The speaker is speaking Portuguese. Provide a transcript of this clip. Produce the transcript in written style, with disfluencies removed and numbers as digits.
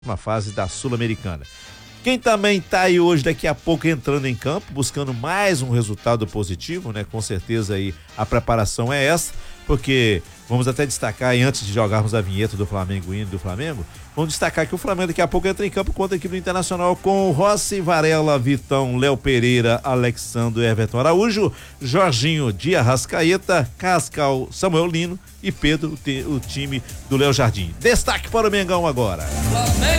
uma fase da Sul-Americana. Quem também está aí hoje, daqui a pouco, entrando em campo, buscando mais um resultado positivo, né? Com certeza aí a preparação é essa, porque vamos até destacar aí, antes de jogarmos a vinheta do Flamengo, o hino do Flamengo, vamos destacar que o Flamengo daqui a pouco entra em campo contra a equipe do Internacional com o Rossi, Varela, Vitão, Léo Pereira, Alexandre, Everton Araújo, Jorginho de Arrascaeta, Cascal, Samuel Lino e Pedro, o time do Léo Jardim. Destaque para o Mengão agora.